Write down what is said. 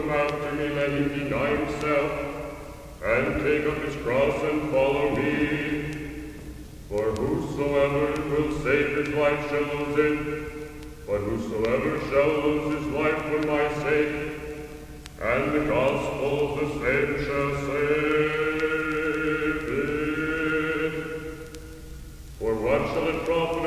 come after me, let him deny himself, and take up his cross and follow me. For whosoever will save his life shall lose it, but whosoever shall lose his life for my sake, and the gospel of the same shall save